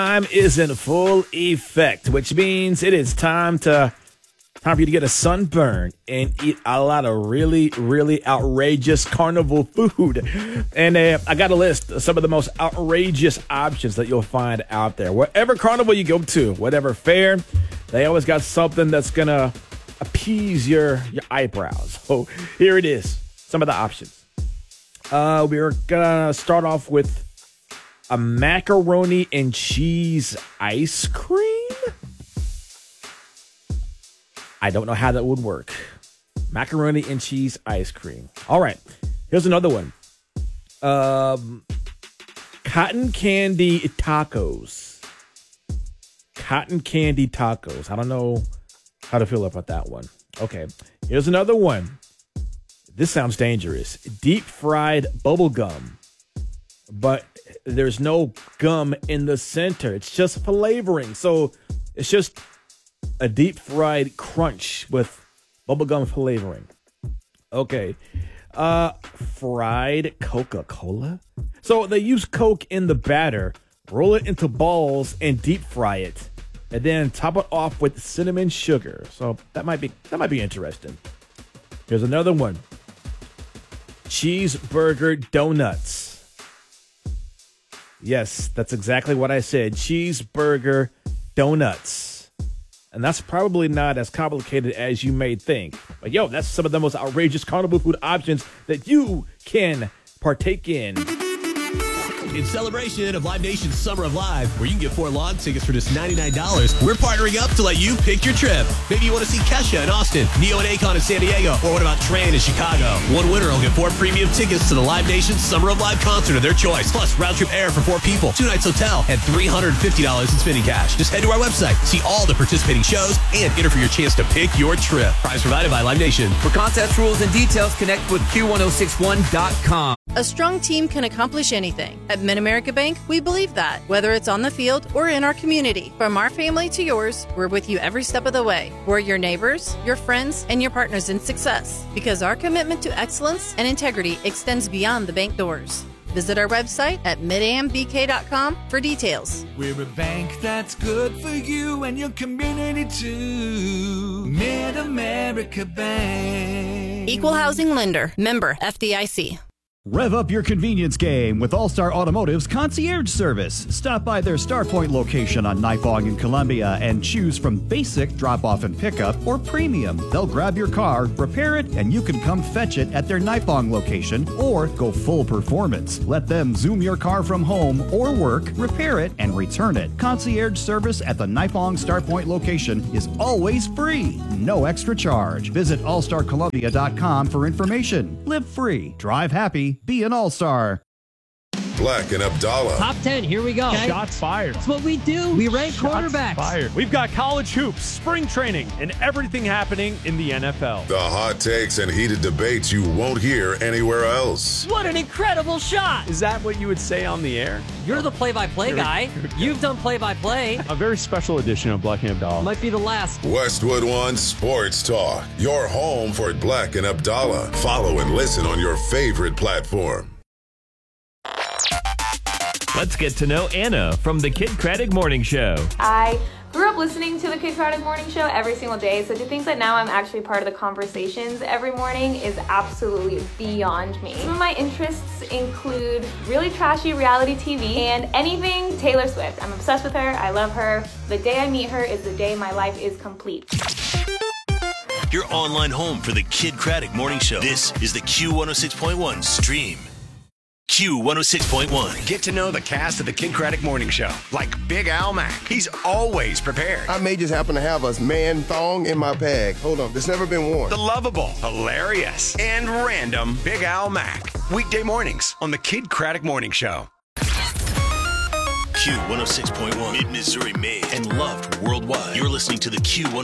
Time is in full effect, which means it is time for you to get a sunburn and eat a lot of really, really outrageous carnival food. And I got a list of some of the most outrageous options that you'll find out there. Wherever carnival you go to, whatever fair, they always got something that's going to appease your eyebrows. So here it is, some of the options. We're going to start off with a macaroni and cheese ice cream. I don't know how that would work. Macaroni and cheese ice cream. All right. Here's another one. Cotton candy tacos. Cotton candy tacos. I don't know how to feel about that one. Okay. Here's another one. This sounds dangerous. Deep fried bubble gum. But there's no gum in the center. It's just flavoring. So it's just a deep fried crunch with bubblegum flavoring. Okay. Fried Coca-Cola. So they use Coke in the batter, roll it into balls, and deep fry it. And then top it off with cinnamon sugar. So that might be interesting. Here's another one. Cheeseburger donuts. Yes, that's exactly what I said. Cheeseburger donuts. And that's probably not as complicated as you may think. But that's some of the most outrageous carnival food options that you can partake in. In celebration of Live Nation's Summer of Live, where you can get 4 lawn tickets for just $99, we're partnering up to let you pick your trip. Maybe you want to see Kesha in Austin, Neo and Akon in San Diego, or what about Tran in Chicago? One winner will get 4 premium tickets to the Live Nation Summer of Live concert of their choice, plus round-trip air for 4 people, 2 nights hotel, and $350 in spending cash. Just head to our website, see all the participating shows, and enter for your chance to pick your trip. Prize provided by Live Nation. For contest rules and details, connect with Q1061.com. A strong team can accomplish anything. At Mid-America Bank, we believe that. Whether it's on the field or in our community, from our family to yours, we're with you every step of the way. We're your neighbors, your friends, and your partners in success. Because our commitment to excellence and integrity extends beyond the bank doors. Visit our website at midambk.com for details. We're a bank that's good for you and your community too. Mid-America Bank. Equal housing lender. Member FDIC. Rev up your convenience game with All-Star Automotive's concierge service. Stop by their Starpoint location on Nipong in Columbia and choose from basic drop-off and pickup or premium. They'll grab your car, repair it, and you can come fetch it at their Nipong location or go full performance. Let them zoom your car from home or work, repair it, and return it. Concierge service at the Nipong Starpoint location is always free. No extra charge. Visit allstarcolumbia.com for information. Live free. Drive happy. Be an all-star. Black and Abdallah. Top 10, here we go. Okay. Shots fired. That's what we do. We rank quarterbacks. Fired. We've got college hoops, spring training, and everything happening in the NFL. The hot takes and heated debates you won't hear anywhere else. What an incredible shot. Is that what you would say on the air? You're the play-by-play guy. You've done play-by-play. A very special edition of Black and Abdallah. Might be the last. Westwood One Sports Talk. Your home for Black and Abdallah. Follow and listen on your favorite platform. Let's get to know Anna from the Kid Craddock Morning Show. I grew up listening to the Kid Craddock Morning Show every single day, so to think that now I'm actually part of the conversations every morning is absolutely beyond me. Some of my interests include really trashy reality TV and anything Taylor Swift. I'm obsessed with her. I love her. The day I meet her is the day my life is complete. Your online home for the Kid Craddock Morning Show. This is the Q106.1 stream. Q106.1. Get to know the cast of the Kid Craddock Morning Show, like Big Al Mack. He's always prepared. I may just happen to have a man thong in my bag. Hold on, it's never been worn. The lovable, hilarious, and random Big Al Mack. Weekday mornings on the Kid Craddock Morning Show. Q106.1, Mid-Missouri made and loved worldwide. You're listening to the Q106.1